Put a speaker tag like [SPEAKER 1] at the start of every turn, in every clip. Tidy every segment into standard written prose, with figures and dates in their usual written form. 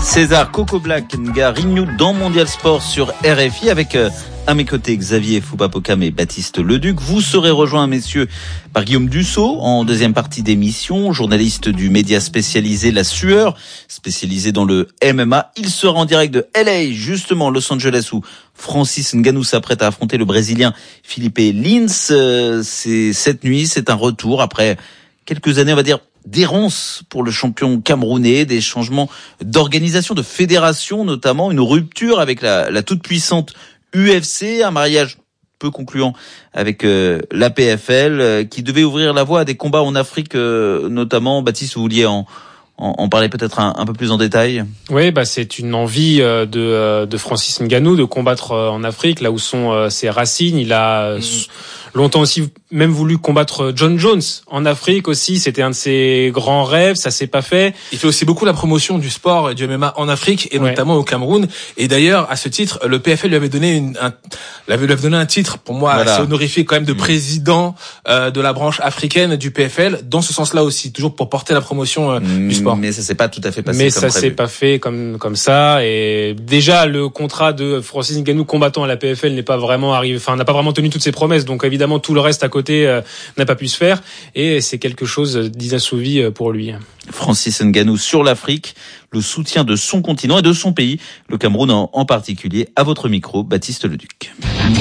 [SPEAKER 1] César Coco Black Nga Rignou dans Mondial Sport sur RFI avec à mes côtés Xavier Foupapokam et Baptiste Leduc. Vous serez rejoints, messieurs, par Guillaume Dussault en deuxième partie d'émission, journaliste du média spécialisé La Sueur, spécialisé dans le MMA. Il sera en direct de LA, justement Los Angeles, où Francis Ngannou s'apprête à affronter le Brésilien Felipe Lins. C'est cette nuit, c'est un retour après quelques années, on va dire, d'errance pour le champion camerounais, des changements d'organisation, de fédération notamment, une rupture avec la toute-puissante UFC, un mariage peu concluant avec la PFL qui devait ouvrir la voie à des combats en Afrique notamment. Baptiste, vous vouliez en parler peut-être un peu plus en détail?
[SPEAKER 2] Oui, c'est une envie de Francis Ngannou de combattre en Afrique, là où sont ses racines. Il a longtemps aussi même voulu combattre John Jones en Afrique aussi. C'était un de ses grands rêves, ça s'est pas fait.
[SPEAKER 3] Il fait aussi beaucoup la promotion du sport et du MMA en Afrique et notamment au Cameroun. Et d'ailleurs, à ce titre, le PFL lui avait donné un titre, pour moi, assez honorifique quand même, de président de la branche africaine du PFL, dans ce sens-là aussi, toujours pour porter la promotion du sport.
[SPEAKER 1] Mais ça s'est pas tout à fait passé
[SPEAKER 2] mais
[SPEAKER 1] comme
[SPEAKER 2] ça
[SPEAKER 1] prévu.
[SPEAKER 2] s'est pas fait comme ça. Et déjà, le contrat de Francis Ngannou combattant à la PFL n'est pas vraiment arrivé, n'a pas vraiment tenu toutes ses promesses. Donc évidemment, tout le reste à côté n'a pas pu se faire. Et c'est quelque chose d'inassouvi pour lui.
[SPEAKER 1] Francis Ngannou sur l'Afrique, le soutien de son continent et de son pays, le Cameroun en particulier. À votre micro, Baptiste Leduc.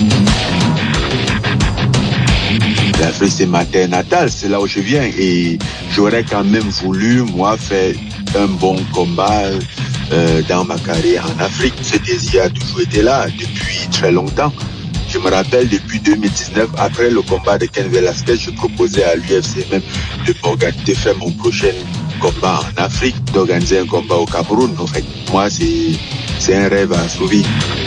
[SPEAKER 4] L'Afrique, c'est ma terre natale, c'est là où je viens et j'aurais quand même voulu, moi, faire un bon combat dans ma carrière en Afrique. Ce désir a toujours été là depuis très longtemps. Je me rappelle depuis 2019, après le combat de Ken Velasquez, je proposais à l'UFC même de faire mon prochain combat en Afrique, d'organiser un combat au Cameroun. En fait, moi, c'est un rêve assouvi.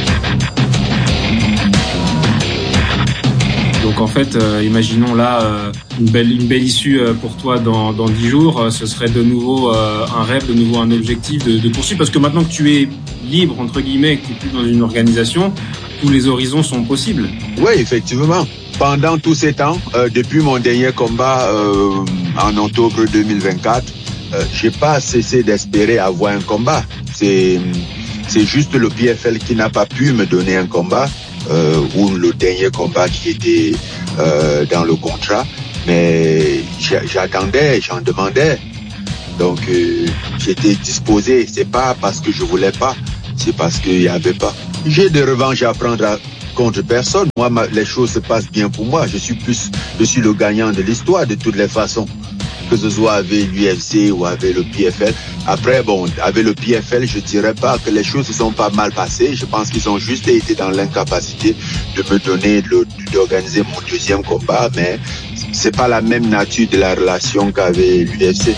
[SPEAKER 5] Donc en fait, imaginons là une belle issue pour toi dans 10 jours. Ce serait de nouveau un rêve, de nouveau un objectif de poursuivre. Parce que maintenant que tu es libre, entre guillemets, que tu n'es plus dans une organisation, tous les horizons sont possibles.
[SPEAKER 4] Oui, effectivement. Pendant tous ces temps, depuis mon dernier combat en octobre 2024, j'ai pas cessé d'espérer avoir un combat. C'est juste le PFL qui n'a pas pu me donner un combat. Ou le dernier combat qui était dans le contrat, mais j'attendais, j'en demandais, donc j'étais disposé. C'est pas parce que je voulais pas, c'est parce qu'il y avait pas. J'ai de revanche à prendre contre personne. Moi, les choses se passent bien pour moi. Je suis le gagnant de l'histoire de toutes les façons, que ce soit avec l'UFC ou avec le PFL. Après, avec le PFL, je dirais pas que les choses se sont pas mal passées. Je pense qu'ils ont juste été dans l'incapacité de me donner d'organiser mon deuxième combat, mais c'est pas la même nature de la relation qu'avec l'UFC.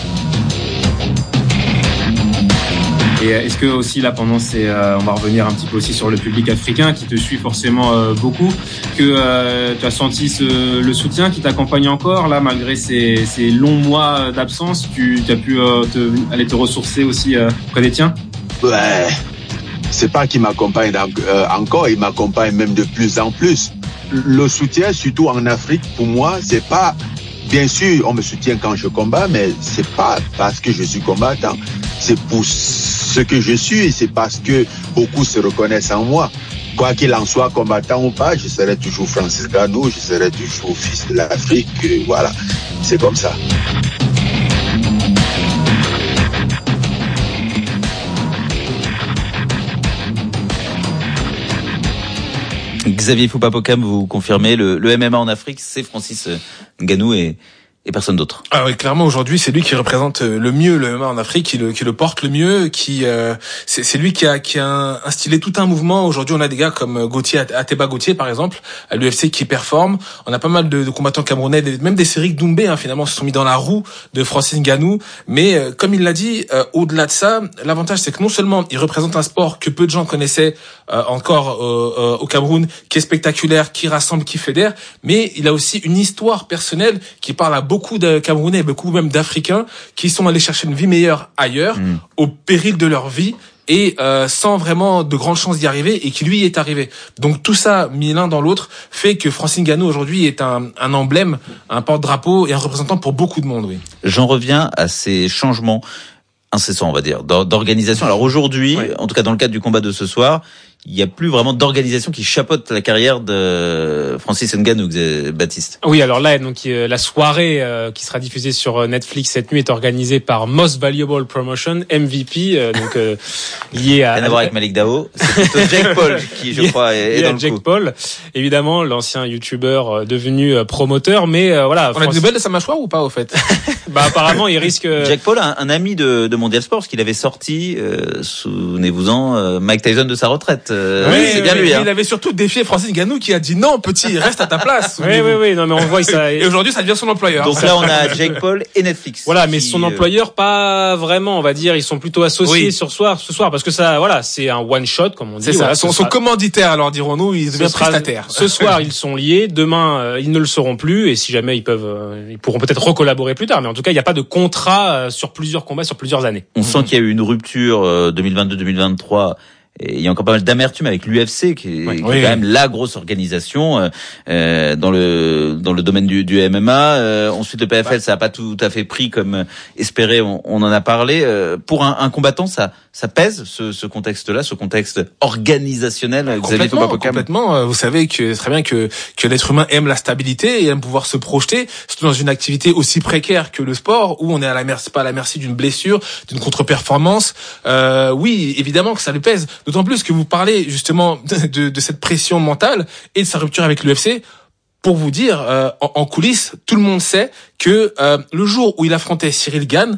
[SPEAKER 5] Et est-ce que aussi là pendant on va revenir un petit peu aussi sur le public africain qui te suit forcément beaucoup, que tu as senti le soutien qui t'accompagne encore là malgré ces longs mois d'absence, tu as pu aller te ressourcer aussi auprès des tiens?
[SPEAKER 4] Ouais, c'est pas qu'il m'accompagne encore, il m'accompagne même de plus en plus. Le soutien, surtout en Afrique, pour moi, c'est pas, bien sûr, on me soutient quand je combats, mais c'est pas parce que je suis combattant. C'est pour ce que je suis, c'est parce que beaucoup se reconnaissent en moi. Quoi qu'il en soit, combattant ou pas, je serai toujours Francis Ngannou, je serai toujours fils de l'Afrique, voilà. C'est comme ça.
[SPEAKER 1] Xavier Foupapokam, vous confirmez, le MMA en Afrique, c'est Francis Ngannou et personne d'autre.
[SPEAKER 3] Ah oui, clairement aujourd'hui, c'est lui qui représente le mieux le MMA en Afrique, qui le porte le mieux, c'est lui qui a instillé tout un mouvement. Aujourd'hui, on a des gars comme Ateba Gauthier par exemple, à l'UFC qui performe. On a pas mal de combattants camerounais, même des Cédric Doumbé finalement se sont mis dans la roue de Francis Ngannou, mais comme il l'a dit, au-delà de ça, l'avantage c'est que non seulement il représente un sport que peu de gens connaissaient encore au Cameroun, qui est spectaculaire, qui rassemble, qui fédère, mais il a aussi une histoire personnelle qui parle à beaucoup de Camerounais, beaucoup même d'Africains qui sont allés chercher une vie meilleure ailleurs, au péril de leur vie et sans vraiment de grandes chances d'y arriver, et qui lui est arrivé. Donc tout ça mis l'un dans l'autre fait que Francis Ngannou aujourd'hui est un emblème, un porte-drapeau et un représentant pour beaucoup de monde. Oui.
[SPEAKER 1] J'en reviens à ces changements incessant, on va dire, d'organisation. Alors aujourd'hui, en tout cas dans le cadre du combat de ce soir, il n'y a plus vraiment d'organisation qui chapeaute la carrière de Francis Ngannou, Baptiste.
[SPEAKER 2] Oui, alors là, donc la soirée qui sera diffusée sur Netflix cette nuit est organisée par Most Valuable Promotion, MVP, donc lié à...
[SPEAKER 1] Rien à voir avec Malik Dao, c'est plutôt Jake Paul qui, je crois, est dans le
[SPEAKER 2] Jake
[SPEAKER 1] coup.
[SPEAKER 2] Paul, évidemment, l'ancien YouTuber devenu promoteur, mais voilà.
[SPEAKER 3] On a des nouvelles de sa mâchoire ou pas, au fait?
[SPEAKER 2] Bah apparemment, il risque...
[SPEAKER 1] Jake Paul, un ami de Mondial Sport, parce qu'il avait sorti, souvenez-vous-en, Mike Tyson de sa retraite. C'est bien lui.
[SPEAKER 3] Il avait surtout défié Francis Ngannou qui a dit non, petit, reste à ta place.
[SPEAKER 2] Oui, non, mais on voit ça.
[SPEAKER 3] Et aujourd'hui, ça devient son employeur.
[SPEAKER 1] Donc là, on a Jake Paul et Netflix.
[SPEAKER 2] Voilà, mais son employeur, pas vraiment, on va dire, ils sont plutôt associés ce soir, parce que ça, voilà, c'est un one shot, comme on dit.
[SPEAKER 3] C'est ça.
[SPEAKER 2] Voilà,
[SPEAKER 3] son commanditaire, alors dirons-nous, il devient prestataire.
[SPEAKER 2] Ce soir, ils sont liés. Demain, ils ne le seront plus. Et si jamais ils pourront peut-être recollaborer plus tard. Mais en tout cas, il n'y a pas de contrat sur plusieurs combats, sur plusieurs années.
[SPEAKER 1] On sent qu'il y a eu une rupture 2022-2023. Et il y a encore pas mal d'amertume avec l'UFC qui est quand même la grosse organisation dans le domaine du MMA. Ensuite le PFL ça a pas tout à fait pris comme espéré, on en a parlé. Pour un combattant ça pèse ce contexte-là, ce contexte organisationnel.
[SPEAKER 3] Complètement. Vous savez que très bien que l'être humain aime la stabilité et aime pouvoir se projeter, surtout dans une activité aussi précaire que le sport où on est pas à la merci d'une blessure, d'une contre-performance. Oui, évidemment que ça le pèse. D'autant plus que vous parlez justement de cette pression mentale et de sa rupture avec l'UFC. Pour vous dire, en coulisses, tout le monde sait que le jour où il affrontait Cyril Gane,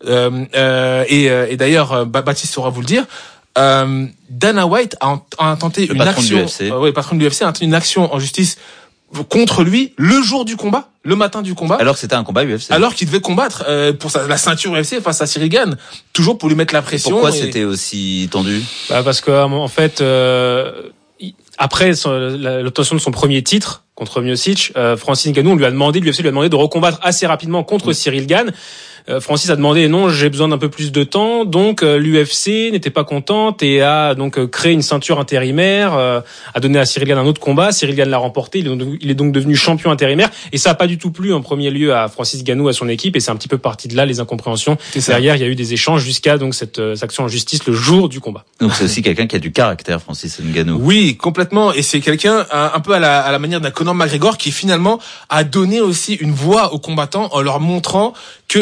[SPEAKER 3] et d'ailleurs Baptiste saura vous le dire, Dana White a tenté une action, le patron de l'UFC a tenté une action en justice contre lui le jour du combat, le matin du combat.
[SPEAKER 1] Alors que c'était un combat UFC.
[SPEAKER 3] Alors qu'il devait combattre pour la ceinture UFC face à Cyril Gane, toujours pour lui mettre la pression.
[SPEAKER 1] Pourquoi c'était aussi tendu?
[SPEAKER 2] Parce que en fait, après l'obtention de son premier titre contre Miocic, Francis Ngannou, l'UFC lui a demandé de recombattre assez rapidement contre Cyril Gane. Francis a demandé non, j'ai besoin d'un peu plus de temps, donc l'UFC n'était pas contente et a donc créé une ceinture intérimaire, a donné à Cyril Gane un autre combat. Cyril Gane l'a remporté, il est donc devenu champion intérimaire et ça a pas du tout plu en premier lieu à Francis Ngannou, à son équipe, et c'est un petit peu parti de là les incompréhensions. Derrière, il y a eu des échanges jusqu'à donc cette action en justice le jour du combat.
[SPEAKER 1] Donc c'est aussi quelqu'un qui a du caractère, Francis Ngannou.
[SPEAKER 3] Oui, complètement, et c'est quelqu'un un peu à la manière d'un Conor McGregor qui finalement a donné aussi une voix aux combattants en leur montrant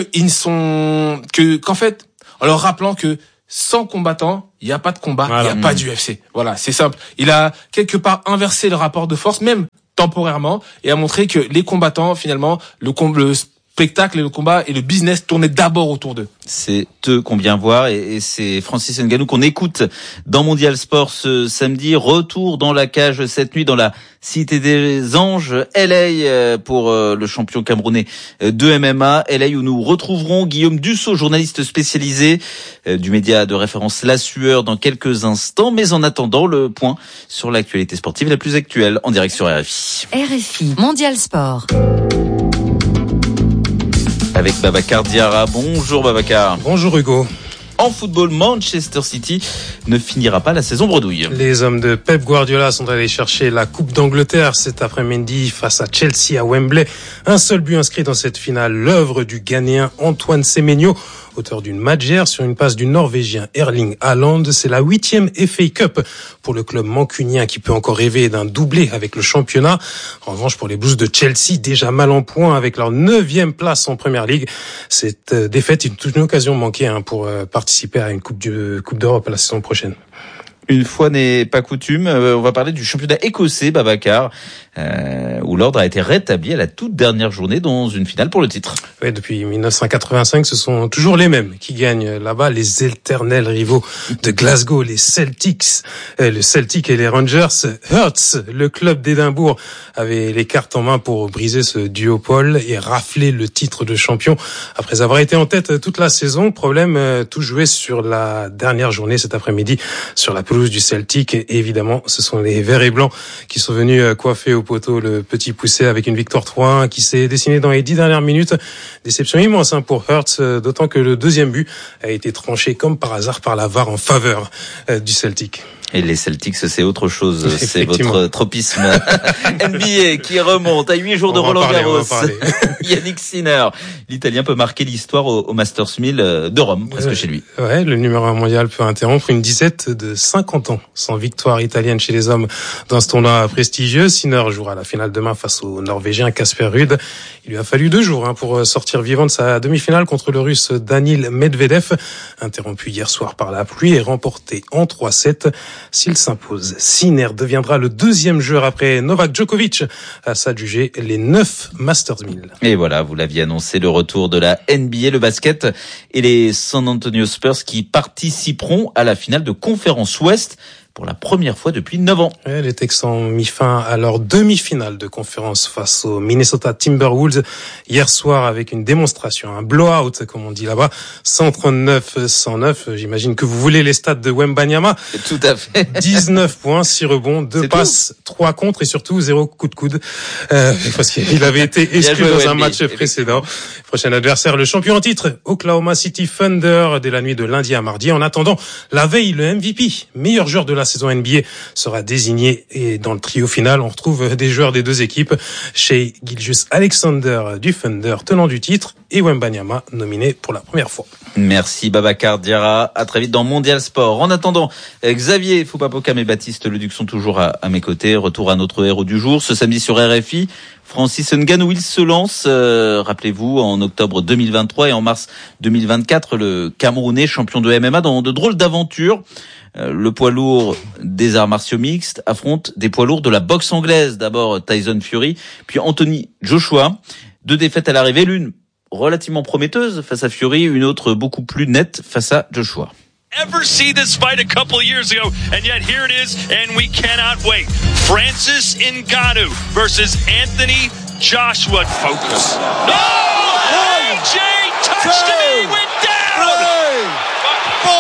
[SPEAKER 3] qu'en fait, en leur rappelant que sans combattants, il n'y a pas de combat, il n'y a pas d'UFC. Voilà, c'est simple. Il a quelque part inversé le rapport de force, même temporairement, et a montré que les combattants, finalement, le spectacle et le combat et le business tournaient d'abord autour d'eux.
[SPEAKER 1] C'est eux qu'on vient voir et c'est Francis Ngannou qu'on écoute dans Mondial Sport ce samedi. Retour dans la cage cette nuit dans la Cité des Anges, LA pour le champion camerounais de MMA. LA où nous retrouverons Guillaume Dussault, journaliste spécialisé du média de référence La Sueur dans quelques instants. Mais en attendant, le point sur l'actualité sportive la plus actuelle en direct sur RFI.
[SPEAKER 6] RFI, Mondial Sport.
[SPEAKER 1] Avec Babacar Diarra. Bonjour Babacar.
[SPEAKER 7] Bonjour Hugo.
[SPEAKER 1] En football, Manchester City ne finira pas la saison bredouille.
[SPEAKER 7] Les hommes de Pep Guardiola sont allés chercher la Coupe d'Angleterre cet après-midi face à Chelsea à Wembley. Un seul but inscrit dans cette finale, l'œuvre du Ghanéen Antoine Semenyo, auteur d'une matchère sur une passe du Norvégien Erling Haaland. C'est la 8e FA Cup pour le club mancunien qui peut encore rêver d'un doublé avec le championnat. En revanche, pour les Blues de Chelsea, déjà mal en point avec leur 9e place en Premier League, cette défaite est une occasion manquée pour participer à une Coupe d'Europe la saison prochaine.
[SPEAKER 1] Une fois n'est pas coutume, on va parler du championnat écossais, Babacar, où l'ordre a été rétabli à la toute dernière journée dans une finale pour le titre.
[SPEAKER 7] Oui, depuis 1985, ce sont toujours les mêmes qui gagnent là-bas, les éternels rivaux de Glasgow, les Celtics, le Celtic et les Rangers. Hearts, le club d'Édimbourg, avait les cartes en main pour briser ce duopole et rafler le titre de champion après avoir été en tête toute la saison. Problème, tout joué sur la dernière journée cet après-midi sur la pelouse du Celtic. Et évidemment, ce sont les Verts et Blancs qui sont venus coiffer au poteau le petit poussé avec une victoire 3-1 qui s'est dessinée dans les 10 dernières minutes. Déception immense pour Hearts, d'autant que le deuxième but a été tranché comme par hasard par la VAR en faveur du Celtic.
[SPEAKER 1] Et les Celtics, c'est autre chose. C'est votre tropisme. NBA qui remonte à 8 jours de Roland-Garros. Yannick Sinner, l'Italien peut marquer l'histoire au Masters 1000 de Rome, presque chez lui.
[SPEAKER 7] Ouais, le numéro 1 mondial peut interrompre une disette de 50 ans sans victoire italienne chez les hommes dans ce tournoi prestigieux. Sinner jouera la finale demain face au Norvégien Casper Ruud. Il lui a fallu 2 jours pour sortir vivant de sa demi-finale contre le Russe Danil Medvedev, interrompu hier soir par la pluie et remporté en 3-7. S'il s'impose, Sinner deviendra le 2e joueur après Novak Djokovic à s'adjuger les 9 Masters 1000.
[SPEAKER 1] Et voilà, vous l'aviez annoncé, le retour de la NBA, le basket et les San Antonio Spurs qui participeront à la finale de Conférence Ouest pour la première fois depuis 9 ans.
[SPEAKER 7] Ouais, les Texans ont mis fin à leur demi-finale de conférence face aux Minnesota Timberwolves hier soir avec une démonstration, un blowout comme on dit là-bas, 139-109. J'imagine que vous voulez les stats de Wembanyama.
[SPEAKER 1] Tout à fait.
[SPEAKER 7] 19 points, 6 rebonds, 2 passes, 3 contres et surtout 0 coup de coude. Parce qu'il avait été exclu dans un match précédent. Prochain adversaire, le champion en titre, Oklahoma City Thunder, dès la nuit de lundi à mardi. En attendant, la veille, le MVP, meilleur joueur de la saison NBA, sera désigné et dans le trio final, on retrouve des joueurs des 2 équipes, Shai Gilgeous-Alexander du Thunder, tenant du titre, et Wembanyama, nominé pour la première fois.
[SPEAKER 1] Merci Babacar Diarra, à très vite dans Mondial Sport. En attendant, Xavier Foupapokam et Baptiste Leduc sont toujours à mes côtés. Retour à notre héros du jour, ce samedi sur RFI. Francis Ngannou, il se lance, rappelez-vous, en octobre 2023 et en mars 2024, le Camerounais champion de MMA dans de drôles d'aventures. Le poids lourd des arts martiaux mixtes affronte des poids lourds de la boxe anglaise. D'abord Tyson Fury, puis Anthony Joshua. 2 défaites à l'arrivée, l'une relativement prometteuse face à Fury, une autre beaucoup plus nette face à Joshua.
[SPEAKER 8] Ever see this fight a couple of years ago, and yet here it is, and we cannot wait. Francis Ngannou versus Anthony Joshua. Focus. No! AJ touched him, he went down! 3,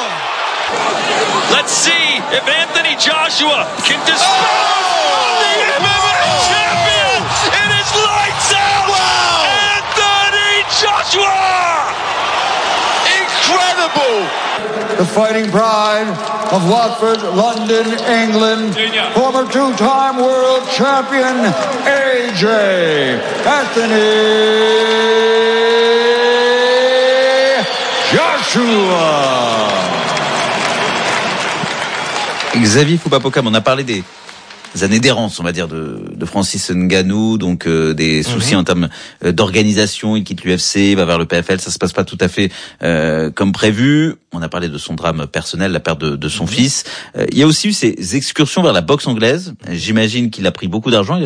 [SPEAKER 8] 4. Let's see if Anthony Joshua can dispose the MMA champion. It is lights out! Wow! Anthony Joshua! Incredible!
[SPEAKER 9] The fighting pride of Watford, London, England, former 2-time world champion, AJ Anthony Joshua.
[SPEAKER 1] Xavier Foupapokam, on a parlé des années d'errance, on va dire, de Francis Ngannou, donc des soucis en termes d'organisation. Il quitte l'UFC, il va vers le PFL, ça se passe pas tout à fait comme prévu. On a parlé de son drame personnel, la perte de son fils. Il y a aussi eu ces excursions vers la boxe anglaise. J'imagine qu'il a pris beaucoup d'argent.